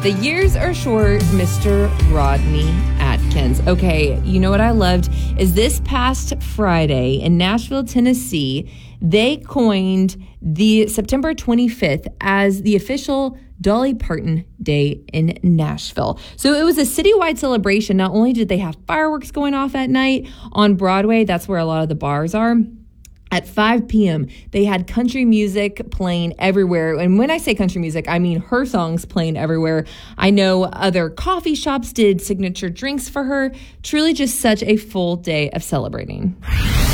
The years are short, Mr. Rodney Atkins. Okay, you know what I loved is this past Friday in Nashville, Tennessee, they coined the September 25th as the official Dolly Parton Day in Nashville. So it was a citywide celebration. Not only did they have fireworks going off at night on Broadway, that's where a lot of the bars are. At 5 p.m., they had country music playing everywhere. And when I say country music, I mean her songs playing everywhere. I know other coffee shops did signature drinks for her. Truly just such a full day of celebrating.